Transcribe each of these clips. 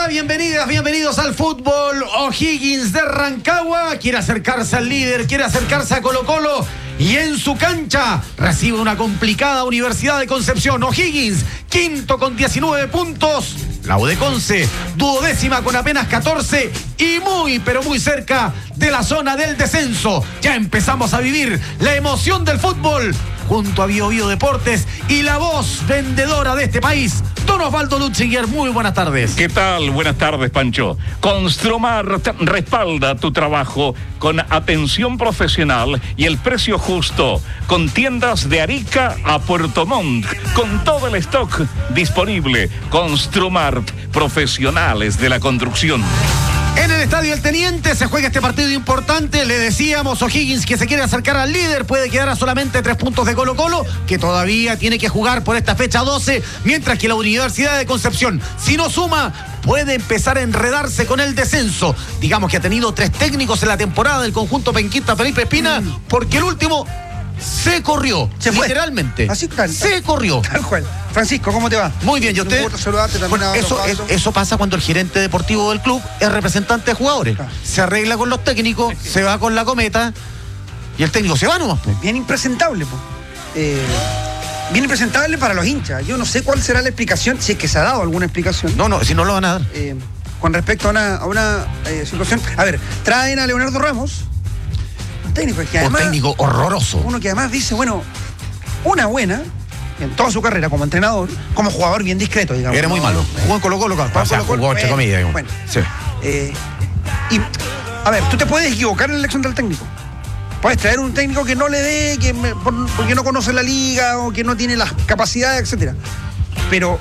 Hola, bienvenidas, bienvenidos al fútbol. O'Higgins de Rancagua quiere acercarse al líder, quiere acercarse a Colo-Colo y en su cancha recibe una complicada Universidad de Concepción. O'Higgins, quinto con 19 puntos. La U de Conce, duodécima con apenas 14 y muy, pero muy cerca de la zona del descenso. Ya empezamos a vivir la emoción del fútbol junto a Bio Bio Deportes y la voz vendedora de este país, don Osvaldo Lutziger. Muy buenas tardes. ¿Qué tal? Buenas tardes, Pancho. Construmart respalda tu trabajo con atención profesional y el precio justo, con tiendas de Arica a Puerto Montt, con todo el stock disponible. Construmart, profesionales de la construcción. En el Estadio El Teniente se juega este partido importante. Le decíamos, O'Higgins, que se quiere acercar al líder, puede quedar a solamente 3 puntos de Colo-Colo, que todavía tiene que jugar por esta fecha 12, mientras que la Universidad de Concepción, si no suma, puede empezar a enredarse con el descenso. Digamos que ha tenido 3 técnicos en la temporada del conjunto penquista Felipe Espina, porque el último se corrió, literalmente. Así tal, se corrió. Tal cual. Francisco, ¿cómo te va? Muy bien, ¿y usted? Un gusto saludarte también. Bueno, eso pasa cuando el gerente deportivo del club es representante de jugadores. Se arregla con los técnicos, se va con la cometa y el técnico se va nomás. Bien impresentable, bien impresentable para los hinchas. Yo no sé cuál será la explicación, si es que se ha dado alguna explicación. No, si no lo van a dar. Con respecto a una situación. A ver, traen a Leonardo Ramos, un técnico que además, un técnico horroroso. Uno que además dice, bueno, una buena en toda su carrera como entrenador, como jugador bien discreto, digamos. Era muy malo. Jugó en Colo-Colo, jugó entre comillas. Bueno, sí. Y, a ver, tú te puedes equivocar en la elección del técnico. Puedes traer un técnico que no le dé, porque no conoce la liga o que no tiene las capacidades, etcétera. Pero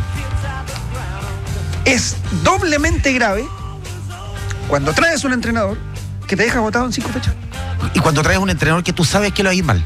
es doblemente grave cuando traes un entrenador que te deja botado en 5 fechas. Y cuando traes un entrenador que tú sabes que lo va a ir mal.